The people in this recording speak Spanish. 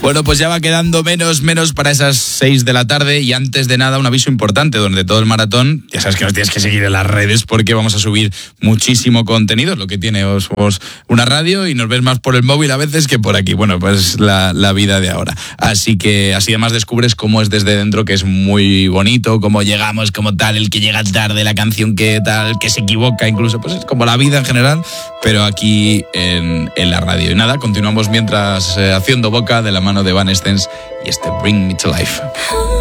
Bueno, pues ya va quedando menos para esas 6 de la tarde y antes de nada un aviso importante donde todo el maratón, ya sabes que nos tienes que seguir en las redes porque vamos a subir muchísimo contenido, lo que tiene somos una radio y nos ves más por el móvil a veces que por aquí. Bueno, pues la vida de ahora. Así que así además descubres cómo es desde dentro, que es muy bonito, cómo llegamos, como tal, el que llega tarde, la canción que tal, que se equivoca incluso, pues es como la vida en general, pero aquí en la radio. Y nada, continuamos mientras haciendo boca de la mano de Evanescence y este Bring Me to Life.